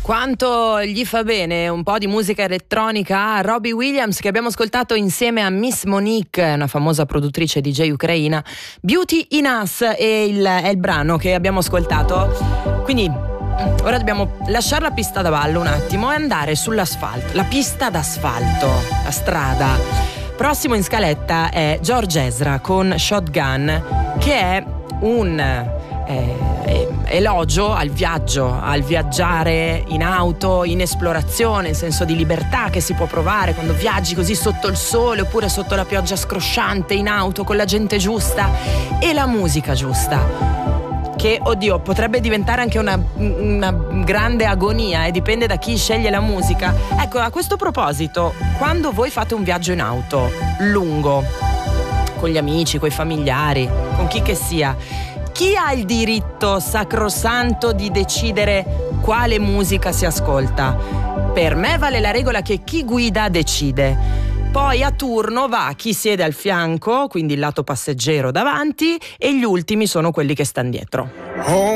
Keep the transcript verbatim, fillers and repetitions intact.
Quanto gli fa bene un po' di musica elettronica a Robbie Williams, che abbiamo ascoltato insieme a Miss Monique, una famosa produttrice D J ucraina. Beauty in Us è il, è il brano che abbiamo ascoltato. Quindi ora dobbiamo lasciare la pista da ballo un attimo e andare sull'asfalto, la pista d'asfalto, la strada. Prossimo in scaletta è George Ezra con Shotgun, che è un eh, elogio al viaggio, al viaggiare in auto, in esplorazione, il senso di libertà che si può provare quando viaggi così sotto il sole oppure sotto la pioggia scrosciante in auto con la gente giusta e la musica giusta. Che, oddio, potrebbe diventare anche una, una grande agonia e dipende da chi sceglie la musica. Ecco, a questo proposito, quando voi fate un viaggio in auto lungo, con gli amici, con i familiari, con chi che sia, chi ha il diritto sacrosanto di decidere quale musica si ascolta? Per me vale la regola che chi guida decide. Poi a turno va chi siede al fianco, quindi il lato passeggero davanti, e gli ultimi sono quelli che stanno dietro.